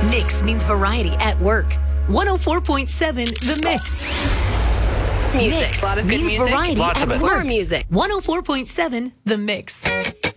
Mix means variety at work. 104.7 The Mix. Music. Mix A lot of good means music. variety Lots at of it. work. More music. 104.7 The Mix.